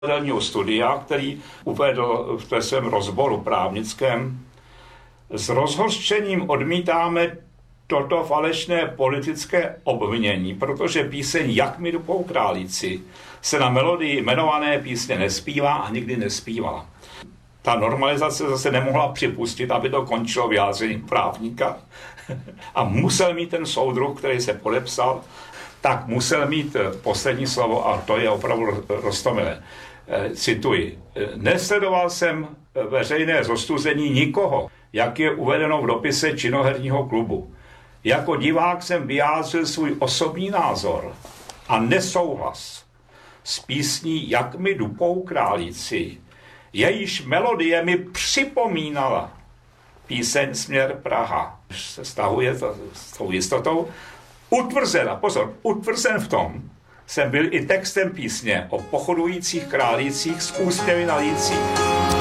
paralelního studia, který uvedl v svém rozboru právnickém. S rozhořčením odmítáme toto falešné politické obvinění, protože píseň Jak mi dupou králíci se na melodii jmenované písně nespívá a nikdy nespívala. Ta normalizace zase nemohla připustit, aby to končilo vyjádřením právníka a musel mít ten soudruh, který se podepsal, tak musel mít poslední slovo a to je opravdu roztomilé. Cituji. Nesledoval jsem veřejné zostuzení nikoho, jak je uvedeno v dopise činoherního klubu. Jako divák jsem vyjádřil svůj osobní názor a nesouhlas s písní Jak mi dupou králíci, jejíž melodie mi připomínala píseň Směr Praha. Se stahuje to s tou jistotou. Utvrzen v tom jsem byl i textem písně o pochodujících králících s úsměvy na lících.